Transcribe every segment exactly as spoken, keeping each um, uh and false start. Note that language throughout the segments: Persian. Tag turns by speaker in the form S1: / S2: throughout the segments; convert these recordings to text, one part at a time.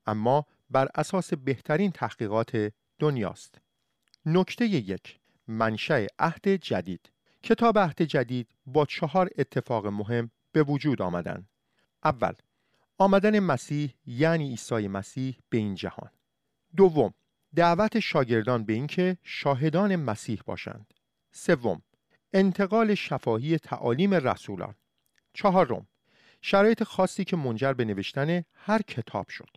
S1: اما بر اساس بهترین تحقیقات دنیاست. نکته یک، منشأ عهد جدید. کتاب عهد جدید با چهار اتفاق مهم به وجود آمدند. اول، آمدن مسیح یعنی عیسی مسیح به این جهان. دوم، دعوت شاگردان به اینکه شاهدان مسیح باشند. سوم، انتقال شفاهی تعالیم رسولان. چهارم، شرایط خاصی که منجر به نوشتن هر کتاب شد.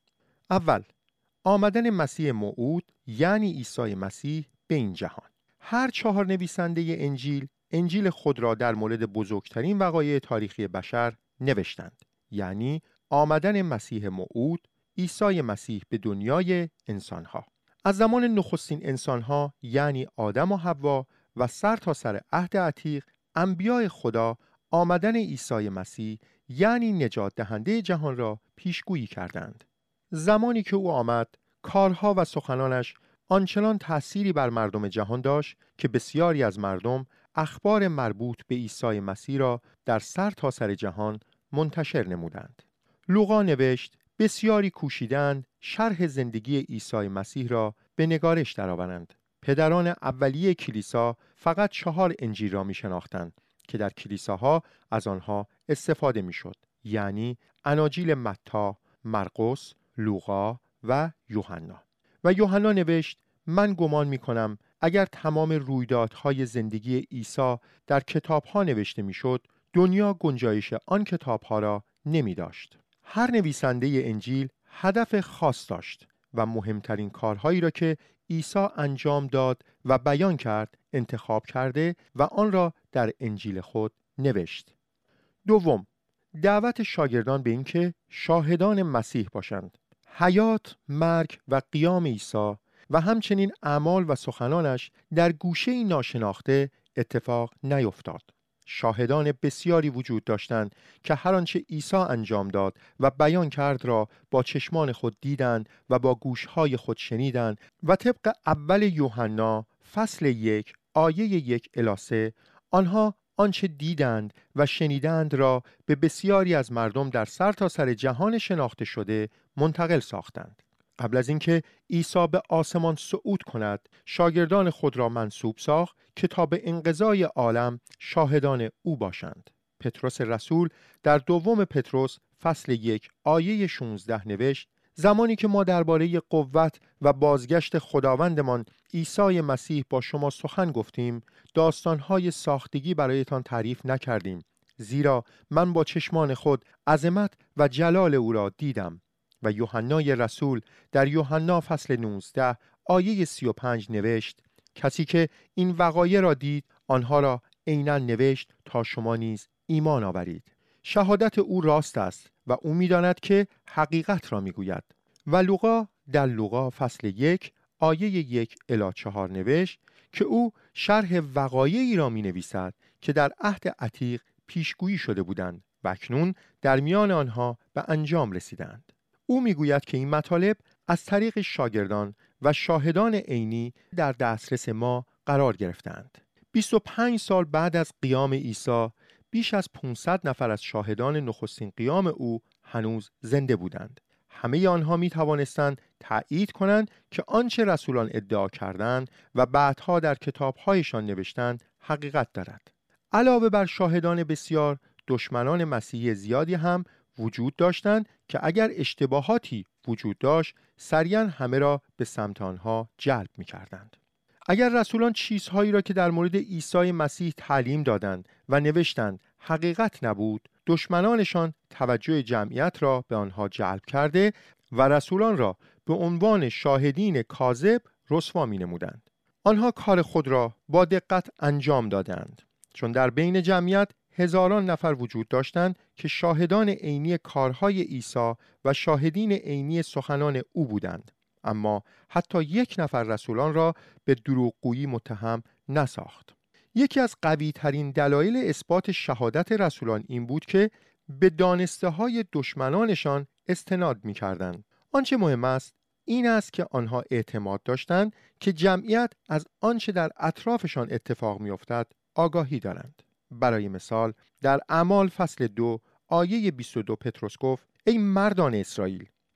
S1: اول، آمدن مسیح موعود یعنی عیسی مسیح به این جهان. هر چهار نویسنده انجیل انجیل خود را در مورد بزرگترین وقایع تاریخی بشر نوشتند، یعنی آمدن مسیح موعود، عیسی مسیح به دنیای انسانها. از زمان نخستین انسانها یعنی آدم و حوا و سر تا سر عهد عتیق، انبیاء خدا آمدن عیسی مسیح یعنی نجات دهنده جهان را پیشگویی کردند. زمانی که او آمد، کارها و سخنانش آنچنان تأثیری بر مردم جهان داشت که بسیاری از مردم اخبار مربوط به عیسی مسیح را در سر تا سر جهان منتشر نمودند. لوقا نوشت بسیاری کوشیدند شرح زندگی عیسی مسیح را به نگارش درآورند. پدران اولیه کلیسا فقط چهار انجیل را می شناختند که در کلیساها از آنها استفاده می شد، یعنی اناجیل متی، مرقس، لوقا و یوحنا. و یوحنا نوشت من گمان می کنم اگر تمام رویدادهای زندگی عیسی در کتابها نوشته می شد، دنیا گنجایش آن کتابها را نمی داشت. هر نویسنده انجیل هدف خاص داشت و مهمترین کارهایی را که عیسی انجام داد و بیان کرد انتخاب کرده و آن را در انجیل خود نوشت. دوم، دعوت شاگردان به اینکه شاهدان مسیح باشند. حیات، مرگ و قیام عیسی و همچنین اعمال و سخنانش در گوشه ناشناخته اتفاق نیفتاد. شاهدان بسیاری وجود داشتند که هر آنچه عیسی انجام داد و بیان کرد را با چشمان خود دیدند و با گوشهای خود شنیدند و طبق اول یوحنا فصل یک آیه یک الی سه آنها آنچه دیدند و شنیدند را به بسیاری از مردم در سر تا سر جهان شناخته شده منتقل ساختند. قبل از اینکه عیسی به آسمان صعود کند، شاگردان خود را منصوب ساخت که تا به انقضای عالم شاهدان او باشند. پتروس رسول در دوم پتروس فصل یک آیه شانزده نوشت زمانی که ما درباره قوت و بازگشت خداوندمان عیسی مسیح با شما سخن گفتیم، داستانهای ساختگی برایتان تعریف نکردیم، زیرا من با چشمان خود عظمت و جلال او را دیدم. و یوحنای رسول در یوحنا فصل نوزده آیه سی و پنج نوشت کسی که این وقایع را دید آنها را عیناً نوشت تا شما نیز ایمان آورید. شهادت او راست است و او می‌داند که حقیقت را می‌گوید. و لوقا در لوقا فصل یک آیه یک الی چهار نوشت که او شرح وقایعی را می‌نویسد که در عهد عتیق پیشگویی شده بودند و اکنون در میان آنها به انجام رسیدند. او میگوید که این مطالب از طریق شاگردان و شاهدان عینی در دسترس ما قرار گرفتند. بیست و پنج سال بعد از قیام عیسی، بیش از پانصد نفر از شاهدان نخستین قیام او هنوز زنده بودند. همه آنها می توانستند تأیید کنند که آنچه رسولان ادعا کردند و بعدها در کتابهایشان نوشتند حقیقت دارد. علاوه بر شاهدان بسیار، دشمنان مسیحی زیادی هم وجود داشتند که اگر اشتباهاتی وجود داشت سریعا همه را به سمت آنها جلب می کردند. اگر رسولان چیزهایی را که در مورد عیسی مسیح تعلیم دادند و نوشتند حقیقت نبود، دشمنانشان توجه جمعیت را به آنها جلب کرده و رسولان را به عنوان شاهدین کاذب رسوا می نمودند. آنها کار خود را با دقت انجام دادند، چون در بین جمعیت هزاران نفر وجود داشتند که شاهدان عینی کارهای عیسی و شاهدین عینی سخنان او بودند، اما حتی یک نفر رسولان را به دروغگویی متهم نساخت. یکی از قوی ترین دلایل اثبات شهادت رسولان این بود که به دانسته های دشمنانشان استناد می کردند. آنچه مهم است این است که آنها اعتماد داشتند که جمعیت از آنچه در اطرافشان اتفاق می افتد آگاهی دارند. برای مثال در اعمال فصل دو آیه بیست و دو پتروس گفت ای مردان اسرائیل،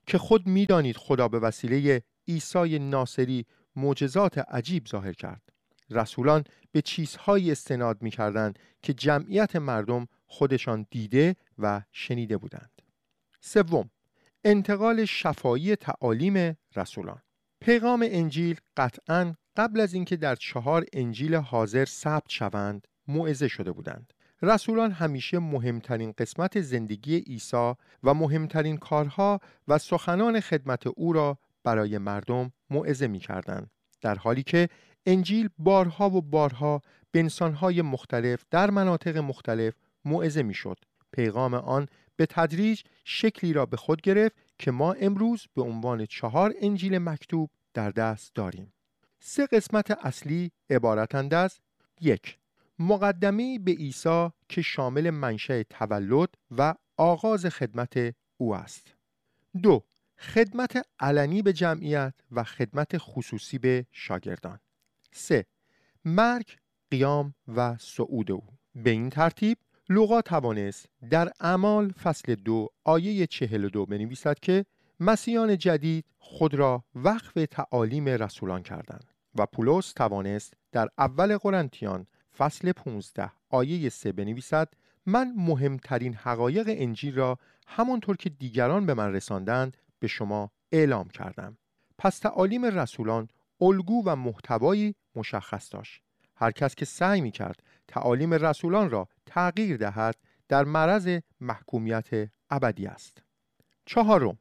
S1: که خود می‌دانید خدا به وسیله عیسی ناصری معجزات عجیب ظاهر کرد. رسولان به چیزهایی استناد می‌کردند که جمعیت مردم خودشان دیده و شنیده بودند. سوم، انتقال شفاهی تعالیم رسولان. پیغام انجیل قطعاً قبل از اینکه در چهار انجیل حاضر ثبت شوند موعظه شده بودند. رسولان همیشه مهمترین قسمت زندگی عیسی و مهمترین کارها و سخنان خدمت او را برای مردم موعظه می‌کردند، در حالی که انجیل بارها و بارها به انسان‌های مختلف در مناطق مختلف موعظه می‌شد. پیغام آن به تدریج شکلی را به خود گرفت که ما امروز به عنوان چهار انجیل مکتوب در دست داریم. سه قسمت اصلی عبارتند از: یک، مقدمه‌ای به عیسی که شامل منشأ تولد و آغاز خدمت او است. دو، خدمت علنی به جمعیت و خدمت خصوصی به شاگردان. سه، مرگ، قیام و صعود او. به این ترتیب لوقا توانست در اعمال فصل دو آیه چهل و دو بنویسد که مسیحیان جدید خود را وقف تعالیم رسولان کردند و پولس توانست در اول قرنتیان فصل پانزده آیه سه بنویسد: من مهمترین حقایق انجیل را همانطور که دیگران به من رساندند به شما اعلام کردم. پس تعالیم رسولان الگو و محتوایی مشخص داشت. هر کس که سعی می کرد تعالیم رسولان را تغییر دهد در معرض محکومیت ابدی است. چهارم،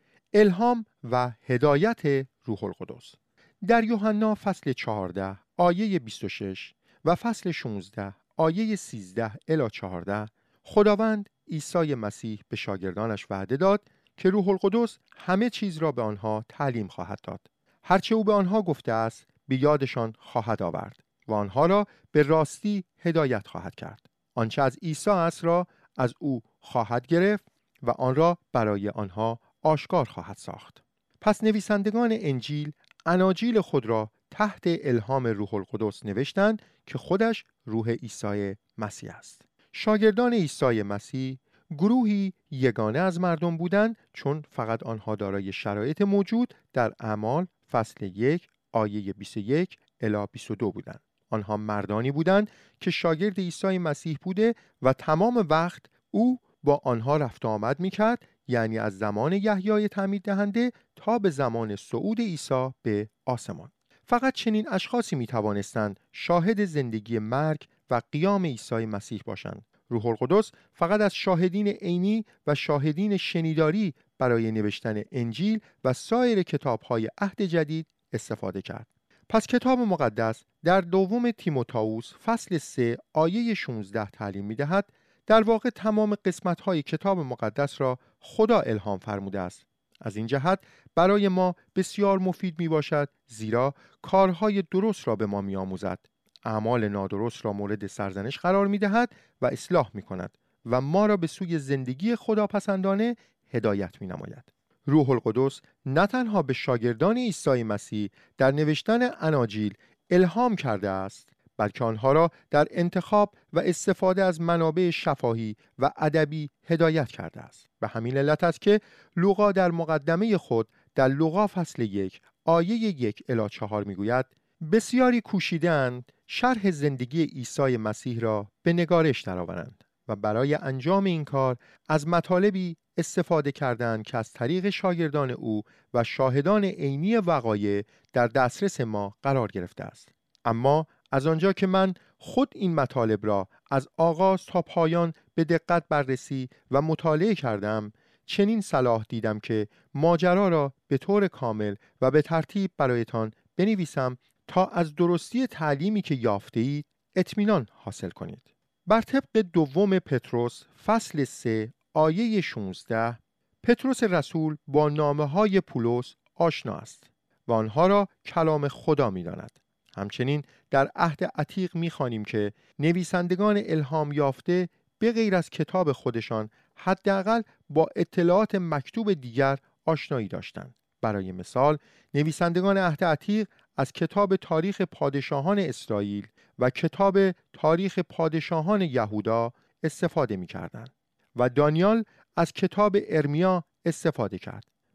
S1: الهام و هدایت روح القدس. در یوحنا فصل چهارده آیه بیست و شش و فصل شانزده آیه سیزده الی چهارده خداوند عیسی مسیح به شاگردانش وعده داد که روح القدس همه چیز را به آنها تعلیم خواهد داد. هرچه او به آنها گفته است به یادشان خواهد آورد و آنها را به راستی هدایت خواهد کرد. آنچه از عیسی است را از او خواهد گرفت و آن را برای آنها آشکار خواهد ساخت. پس نویسندگان انجیل اناجیل خود را تحت الهام روح القدس نوشتند که خودش روح عیسی مسیح است. شاگردان عیسی مسیح گروهی یگانه از مردم بودند، چون فقط آنها دارای شرایط موجود در اعمال فصل یک آیه بیست و یک الی بیست و دو بودند. آنها مردانی بودند که شاگرد عیسی مسیح بوده و تمام وقت او با آنها رفت آمد می‌کرد، یعنی از زمان یحیای تعمید دهنده تا به زمان صعود عیسی به آسمان. فقط چنین اشخاصی می توانستند شاهد زندگی مرگ و قیام عیسی مسیح باشند. روح القدس فقط از شاهدین عینی و شاهدین شنیداری برای نوشتن انجیل و سایر کتاب‌های عهد جدید استفاده کرد. پس کتاب مقدس در دوم تیموتائوس فصل سه آیه شانزده تعلیم می‌دهد در واقع تمام قسمت‌های کتاب مقدس را خدا الهام فرموده است. از این جهت برای ما بسیار مفید می باشد، زیرا کارهای درست را به ما می آموزد، اعمال نادرست را مورد سرزنش قرار می دهد و اصلاح می کند و ما را به سوی زندگی خداپسندانه هدایت می نماید. روح القدس نه تنها به شاگردان عیسی مسیح در نوشتن اناجیل الهام کرده است، بلکه آنها را در انتخاب و استفاده از منابع شفاهی و ادبی هدایت کرده است. به همین علت است که لوقا در مقدمه خود در لوقا فصل یک آیه یک الی چهار میگوید: بسیاری کوشیدند شرح زندگی عیسی مسیح را به نگارش درآورند و برای انجام این کار از مطالبی استفاده کردند که از طریق شاگردان او و شاهدان عینی وقایع در دسترس ما قرار گرفته است. اما از آنجا که من خود این مطالب را از آغاز تا پایان به دقت بررسی و مطالعه کردم، چنین صلاح دیدم که ماجرا را به طور کامل و به ترتیب برایتان بنویسم تا از درستی تعلیمی که یافته اید اطمینان حاصل کنید. بر طبق دوم پتروس فصل سه آیه شانزده، پتروس رسول با نامه‌های پولس آشنا است و آنها را کلام خدا می‌داند. همچنین در عهد عتیق می‌خوانیم که نویسندگان الهام یافته به غیر از کتاب خودشان حداقل با اطلاعات مکتوب دیگر آشنایی داشتند. برای مثال، نویسندگان عهد عتیق از کتاب تاریخ پادشاهان اسرائیل و کتاب تاریخ پادشاهان یهودا استفاده می‌کردند و دانیال از کتاب ارمیا استفاده کرد.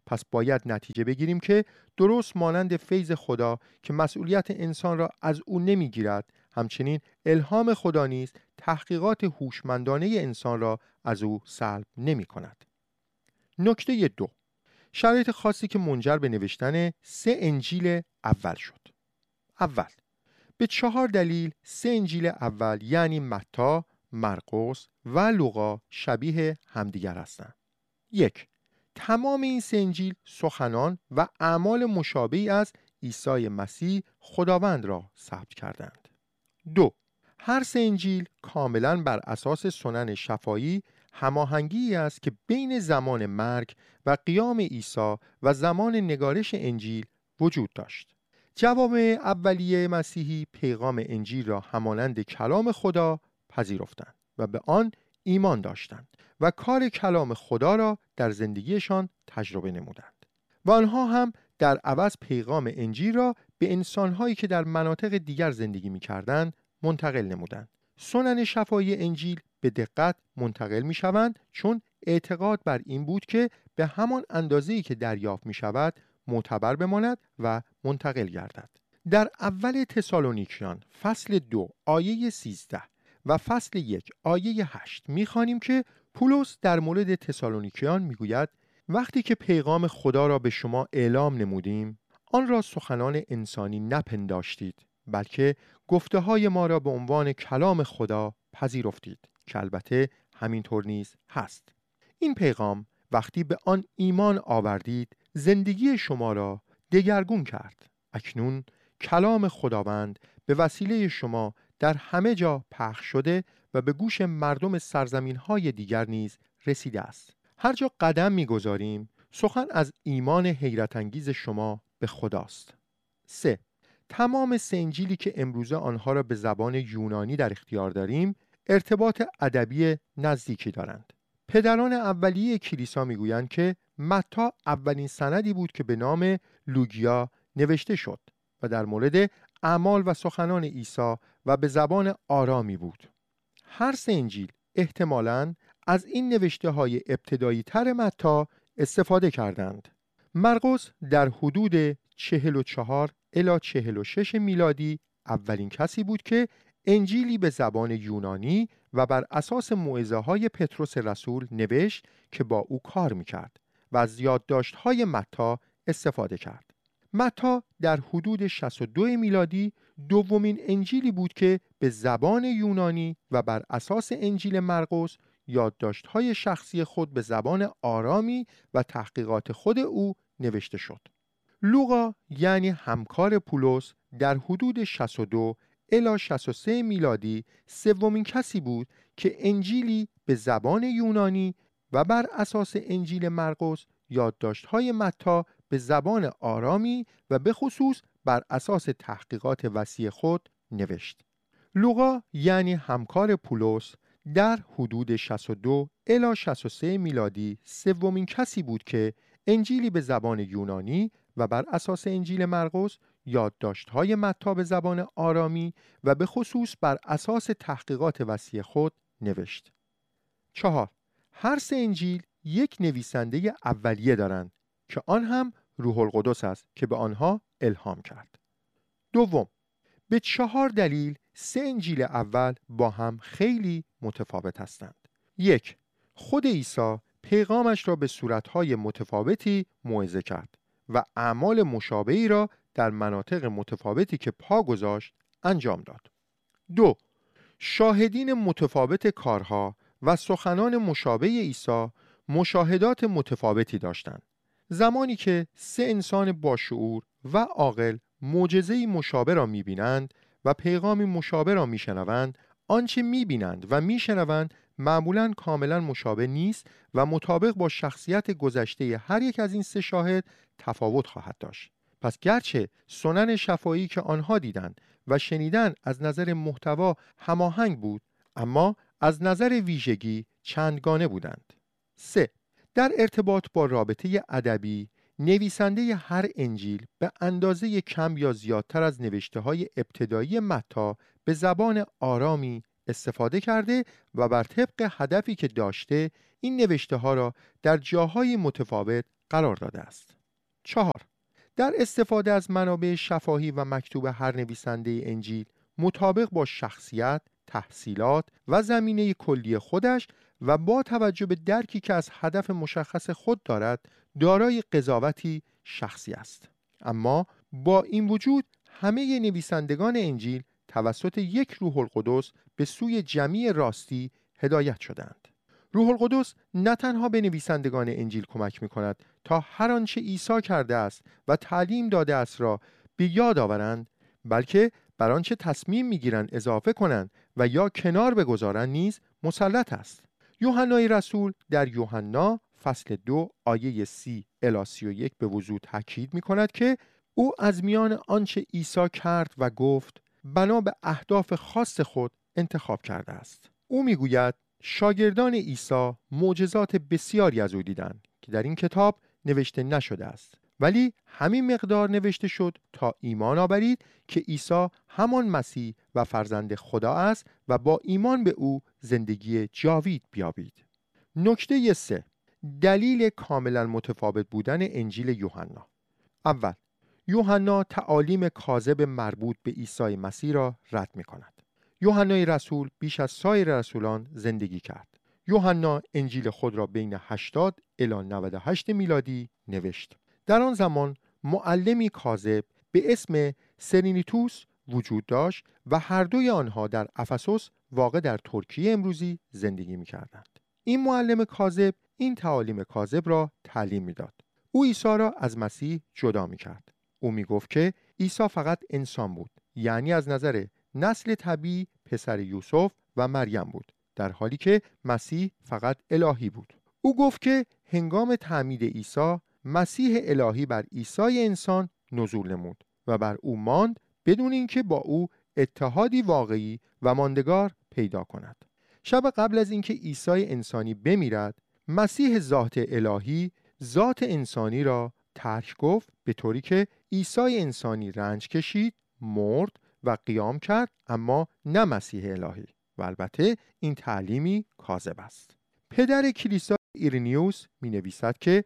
S1: پس باید نتیجه بگیریم که درست مانند فیض خدا که مسئولیت انسان را از او نمیگیرد، همچنین الهام خدا نیز تحقیقات هوشمندانه انسان را از او سلب نمی کند. نکته دو، شرایط خاصی که منجر به نوشتن سه انجیل اول شد. اول، به چهار دلیل سه انجیل اول یعنی متی، مرقس و لوقا شبیه همدیگر هستند. یک، تمام این سه انجیل سخنان و اعمال مشابهی از عیسی مسیح خداوند را ثبت کردند. دو، هر سه انجیل کاملاً بر اساس سنن شفاهی هماهنگی است که بین زمان مرگ و قیام عیسی و زمان نگارش انجیل وجود داشت. جواب اولیه مسیحی پیغام انجیل را همانند کلام خدا پذیرفتند و به آن ایمان داشتند و کار کلام خدا را در زندگیشان تجربه نمودند و آنها هم در عوض پیغام انجیل را به انسانهایی که در مناطق دیگر زندگی می‌کردند منتقل نمودند. سنن شفاهی انجیل به دقت منتقل می‌شوند چون اعتقاد بر این بود که به همان اندازه‌ای که دریافت می‌شود معتبر بماند و منتقل گردد. در اول تسالونیکیان فصل دو آیه سیزده و فصل یک آیه هشت می‌خوانیم که پولس در مورد تسالونیکیان می‌گوید وقتی که پیغام خدا را به شما اعلام نمودیم آن را سخنان انسانی نپنداشتید بلکه گفته های ما را به عنوان کلام خدا پذیرفتید که البته همینطور نیز هست. این پیغام وقتی به آن ایمان آوردید زندگی شما را دگرگون کرد. اکنون کلام خداوند به وسیله شما در همه جا پخش شده و به گوش مردم سرزمین های دیگر نیز رسیده است. هر جا قدم می‌گذاریم سخن از ایمان حیرت انگیز شما به خداست. سه، تمام سه انجیلی که امروزه آنها را به زبان یونانی در اختیار داریم ارتباط ادبی نزدیکی دارند. پدران اولیه کلیسا میگویند که متی اولین سندی بود که به نام لوگیا نوشته شد و در مورد اعمال و سخنان عیسی و به زبان آرامی بود. هر سه انجیل احتمالاً از این نوشته های ابتدایی تر متی استفاده کردند. مرقس در حدود چهل و چهار الی چهل و شش میلادی اولین کسی بود که انجیلی به زبان یونانی و بر اساس موعظه های پتروس رسول نوشت که با او کار میکرد و از یادداشت‌های متی استفاده کرد. متی در حدود شصت و دو میلادی دومین انجیلی بود که به زبان یونانی و بر اساس انجیل مرقس یادداشت‌های شخصی خود به زبان آرامی و تحقیقات خود او نوشته شد. لوقا یعنی همکار پولس در حدود شصت و دو الی شصت و سه میلادی سومین کسی بود که انجیلی به زبان یونانی و بر اساس انجیل مرقس یادداشت‌های متی به زبان آرامی و به خصوص بر اساس تحقیقات وسیع خود نوشت. لوقا یعنی همکار پولس در حدود شصت و دو الی شصت و سه میلادی سومین کسی بود که انجیلی به زبان یونانی و بر اساس انجیل مرقس یادداشت‌های متی به زبان آرامی و به خصوص بر اساس تحقیقات وسیع خود نوشت. چهار، هر سه انجیل یک نویسنده اولیه دارند که آن هم روح القدس است که به آنها الهام کرد. دوم، به چهار دلیل سه انجیل اول با هم خیلی متفاوت هستند. یک، خود عیسی پیغامش را به صورتهای متفاوتی موعظه کرد و اعمال مشابهی را در مناطق متفاوتی که پا گذاشت انجام داد. دو، شاهدین متفاوت کارها و سخنان مشابه عیسی مشاهدات متفاوتی داشتند. زمانی که سه انسان باشعور و عاقل معجزه‌ای مشابه را می‌بینند و پیغامی مشابه را می‌شنوند، آنچه می‌بینند و می‌شنوند معمولاً کاملاً مشابه نیست و مطابق با شخصیت گذشته هر یک از این سه شاهد تفاوت خواهد داشت. پس گرچه سنن شفاهی که آنها دیدند و شنیدن از نظر محتوا هماهنگ بود، اما از نظر ویژگی چندگانه بودند. سه، در ارتباط با رابطه ادبی، نویسنده هر انجیل به اندازه کم یا زیادتر از نوشته‌های ابتدایی متی به زبان آرامی استفاده کرده و بر طبق هدفی که داشته این نوشته‌ها را در جاهای متفاوت قرار داده است. چهار. در استفاده از منابع شفاهی و مکتوب هر نویسنده انجیل مطابق با شخصیت، تحصیلات و زمینه کلی خودش و با توجه به درکی که از هدف مشخص خود دارد، دارای قضاوتی شخصی است. اما با این وجود همه نویسندگان انجیل توسط یک روح القدس به سوی جمیع راستی هدایت شدند. روح القدس نه تنها به نویسندگان انجیل کمک می کند تا هر آنچه عیسی کرده است و تعلیم داده است را به یاد آورند، بلکه بر آنچه تصمیم می گیرند اضافه کنند و یا کنار بگذارند نیز مسلط است. یوحنای رسول در یوحنا فصل دو آیه سی الی سی و یک به وضوح تاکید می کند که او از میان آنچه عیسی کرد و گفت بنا به اهداف خاص خود انتخاب کرده است. او می گوید شاگردان عیسی معجزات بسیاری از او دیدند که در این کتاب نوشته نشده است، ولی همین مقدار نوشته شد تا ایمان آورید که عیسی همان مسیح و فرزند خدا است و با ایمان به او زندگی جاوید بیابید. نکته سه، دلیل کاملا متفاوت بودن انجیل یوحنا. اول، یوحنا تعالیم کاذب مربوط به عیسی مسیح را رد می کند. یوحنای رسول بیش از سایر رسولان زندگی کرد. یوحنا انجیل خود را بین هشتاد الی نود و هشت میلادی نوشت. در آن زمان معلمی کاذب به اسم سرینیتوس وجود داشت و هر دوی آنها در افسوس واقع در ترکیه امروزی زندگی می‌کردند. این معلم کاذب این تعالیم کاذب را تعلیم می‌داد. او عیسی را از مسیح جدا می‌کرد. او می‌گفت که عیسی فقط انسان بود، یعنی از نظر نسل طبیعی پسر یوسف و مریم بود، در حالی که مسیح فقط الهی بود. او گفت که هنگام تعمید عیسی، مسیح الهی بر عیسی انسان نزول نمود و بر او ماند بدون اینکه با او اتحادی واقعی و ماندگار پیدا کند. شب قبل از اینکه عیسی انسانی بمیرد، مسیح ذات الهی ذات انسانی را ترک گفت، به طوری که عیسی انسانی رنج کشید، مرد و قیام کرد، اما نه مسیح الهی. و البته این تعلیمی کاذب است. پدر کلیسا ایرینیوس می نویسد که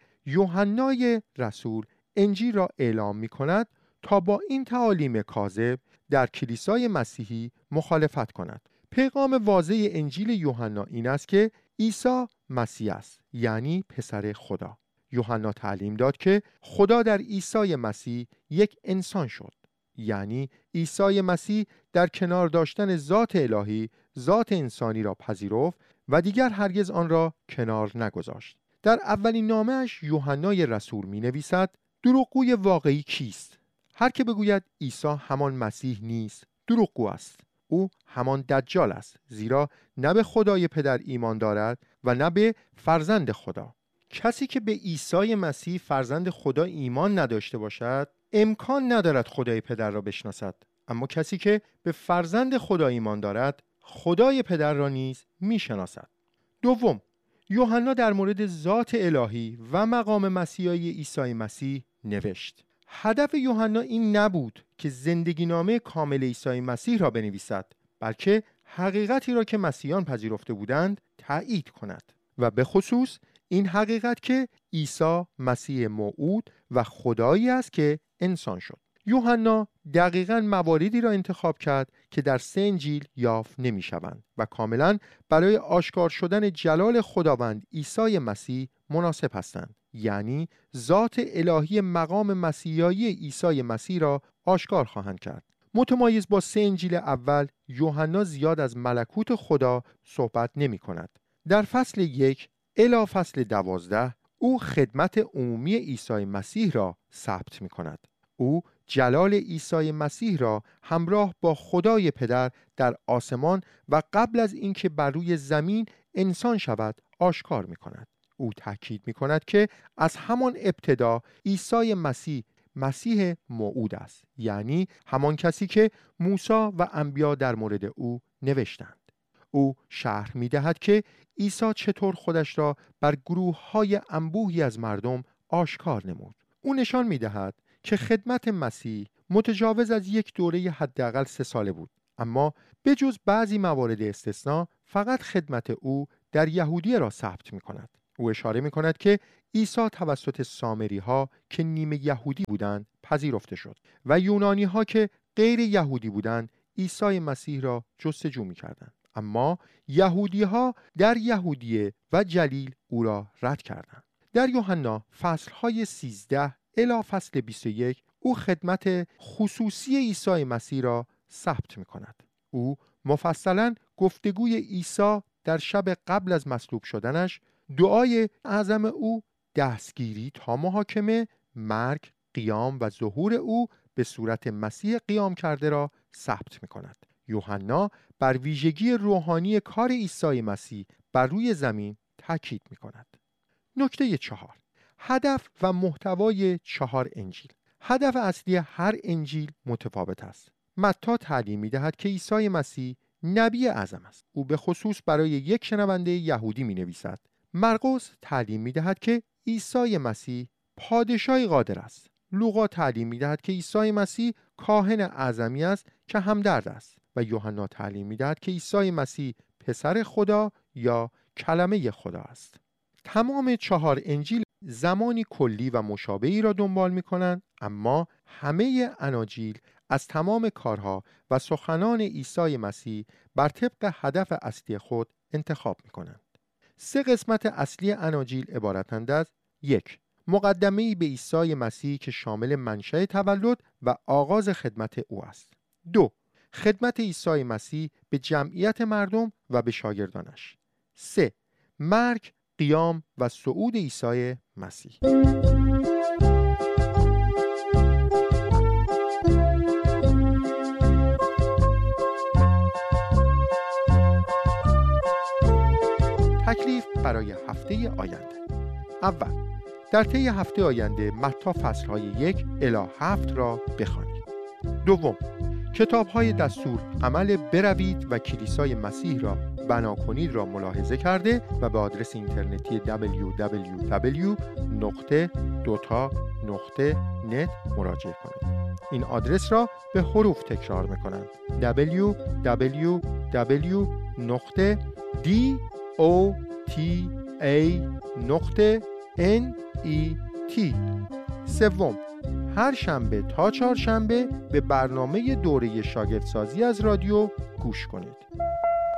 S1: یوحنای رسول انجیل را اعلام می کند تا با این تعالیم کاذب در کلیسای مسیحی مخالفت کند. پیغام واضح انجیل یوحنا این است که عیسی مسیح است، یعنی پسر خدا. یوحنا تعلیم داد که خدا در عیسی مسیح یک انسان شد، یعنی عیسی مسیح در کنار داشتن ذات الهی ذات انسانی را پذیرفت و دیگر هرگز آن را کنار نگذاشت. در اولین نامه‌اش یوحنای رسول می نویسد دروغگوی واقعی کیست؟ هر که بگوید عیسی همان مسیح نیست، دروغگو است. او همان دجال است، زیرا نه به خدای پدر ایمان دارد و نه به فرزند خدا. کسی که به عیسی مسیح فرزند خدا ایمان نداشته باشد امکان ندارد خدای پدر را بشناسد، اما کسی که به فرزند خدا ایمان دارد خدای پدر را نیز میشناسد. دوم، یوحنا در مورد ذات الهی و مقام مسیحایی عیسی مسیح نوشت. هدف یوحنا این نبود که زندگی نامه کامل عیسی مسیح را بنویسد، بلکه حقیقتی را که مسیحیان پذیرفته بودند تایید کند، و به خصوص این حقیقت که عیسی مسیح موعود و خدایی است که انسان شد. یوحنا دقیقاً مواردی را انتخاب کرد که در سه انجیل یافت نمی‌شوند و کاملاً برای آشکار شدن جلال خداوند عیسی مسیح مناسب هستند، یعنی ذات الهی مقام مسیحایی عیسی مسیح را آشکار خواهند کرد. متمایز با سه انجیل اول، یوحنا زیاد از ملکوت خدا صحبت نمی‌کند. در فصل یک الی فصل دوازده او خدمت عمومی عیسی مسیح را ثبت می‌کند. او جلال عیسی مسیح را همراه با خدای پدر در آسمان و قبل از اینکه بر روی زمین انسان شود آشکار می‌کند. او تاکید می‌کند که از همان ابتدا عیسی مسیح مسیح موعود است، یعنی همان کسی که موسی و انبیا در مورد او نوشتند. او شرح می‌دهد که عیسی چطور خودش را بر گروه‌های انبوهی از مردم آشکار نمود. او نشان می‌دهد که خدمت مسیح متجاوز از یک دوره حداقل سه ساله بود، اما به جز بعضی موارد استثناء فقط خدمت او در یهودیه را ثبت می‌کند. او اشاره می کند که عیسی توسط سامری ها که نیمه یهودی بودند پذیرفته شد و یونانی ها که غیر یهودی بودند عیسی مسیح را جستجو می کردند. اما یهودی ها در یهودیه و جلیل او را رد کردند. در یوحنا فصلهای سیزده الی فصل بیست و یک او خدمت خصوصی عیسی مسیح را ثبت می کند. او مفصلا گفتگوی عیسی در شب قبل از مصلوب شدنش، دعای اعظم او، دستگیری تا محاکمه، مرگ، قیام و ظهور او به صورت مسیح قیام کرده را ثبت می کند. یوحنا بر ویژگی روحانی کار عیسی مسیح بر روی زمین تاکید می کند. نکته چهار، هدف و محتوای چهار انجیل. هدف اصلی هر انجیل متفاوت است. متی تعلیم می دهد که عیسی مسیح نبی اعظم است. او به خصوص برای یک شنونده یهودی می نویسد. مرقس تعلیم می دهد که عیسی مسیح پادشاهی قادر است. لوقا تعلیم می دهد که عیسی مسیح کاهن اعظمی است که همدرد است و یوحنا تعلیم می دهد که عیسی مسیح پسر خدا یا کلمه خدا است. تمام چهار انجیل زمانی کلی و مشابهی را دنبال می کنند، اما همه اناجیل از تمام کارها و سخنان عیسی مسیح بر طبق هدف اصلی خود انتخاب می کنند. سه قسمت اصلی اناجیل عبارتند از: یک، مقدمه‌ای به عیسی مسیح که شامل منشأ تولد و آغاز خدمت او است. دو، خدمت عیسی مسیح به جمعیت مردم و به شاگردانش. سه، مرگ، قیام و صعود عیسی مسیح. تکلیف برای هفته آینده. اول، در طی هفته آینده متی فصل‌های یک الی هفت را بخوانید. دوم، کتاب‌های دستور عمل بروید و کلیسای مسیح را بنا کنید را ملاحظه کرده و به آدرس اینترنتی دبلیو دبلیو دبلیو نقطه دوتا نقطه نت مراجعه کنید. این آدرس را به حروف تکرار می‌کنند: دبلیو دبلیو دبلیو نقطه دوتا نقطه نت. سوم، هر شنبه تا چهارشنبه به برنامه دوره شاگردسازی از رادیو گوش کنید.